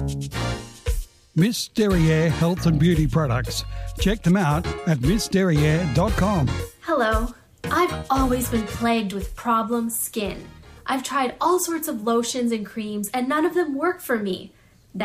Miss Derriere Health and Beauty Products. Check them out at missderriere.com. Hello. I've always been plagued with problem skin. I've tried all sorts of lotions and creams and none of them work for me.